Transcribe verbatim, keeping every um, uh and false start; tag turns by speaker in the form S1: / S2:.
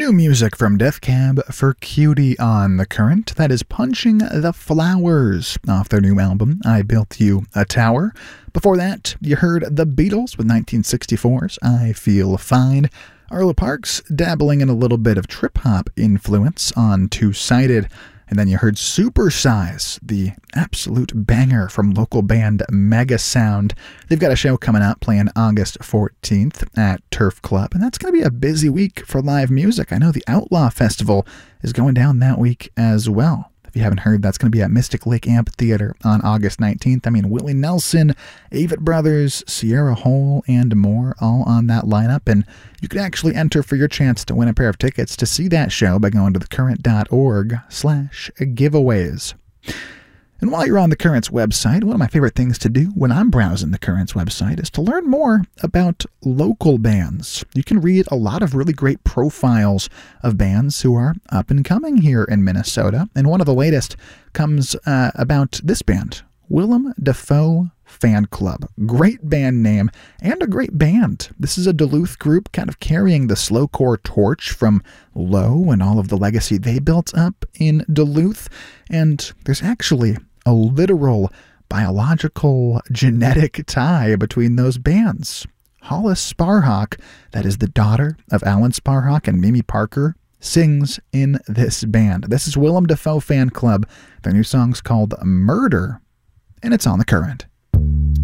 S1: New music from Death Cab for Cutie on The Current. That is Punching the Flowers off their new album, I Built You a Tower. Before that, you heard The Beatles with nineteen sixty-four's I Feel Fine. Arlo Parks dabbling in a little bit of trip-hop influence on Two-Sided. And then you heard Supersize, the absolute banger from local band Mega Sound. They've got a show coming up playing August fourteenth at Turf Club, and that's going to be a busy week for live music. I know the Outlaw Festival is going down that week as well. If you haven't heard, that's going to be at Mystic Lake Amphitheater on August nineteenth. I mean, Willie Nelson, Avett Brothers, Sierra Hole, and more all on that lineup. And you can actually enter for your chance to win a pair of tickets to see that show by going to thecurrent.org slash giveaways. And while you're on The Current's website, one of my favorite things to do when I'm browsing The Current's website is to learn more about local bands. You can read a lot of really great profiles of bands who are up and coming here in Minnesota. And one of the latest comes uh, about this band, Willem Dafoe Fan Club. Great band name and a great band. This is a Duluth group kind of carrying the slowcore torch from Low and all of the legacy they built up in Duluth. And there's actually a literal biological genetic tie between those bands. Hollis Sparhawk, that is the daughter of Alan Sparhawk and Mimi Parker, sings in this band. This is Willem Dafoe Fan Club. Their new song's called Murder, and it's on The Current.